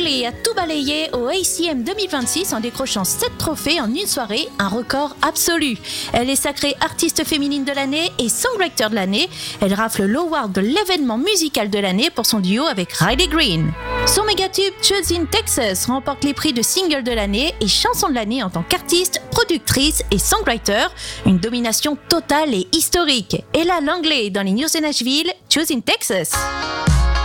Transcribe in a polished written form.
Langley a tout balayé au ACM 2026 en décrochant 7 trophées en une soirée, un record absolu. Elle est sacrée artiste féminine de l'année et songwriter de l'année. Elle rafle l'award de l'événement musical de l'année pour son duo avec Riley Green. Son mégatube Choose in Texas remporte les prix de single de l'année et chanson de l'année en tant qu'artiste, productrice et songwriter. Une domination totale et historique. Ella Langley dans les news de Nashville, Choose in Texas.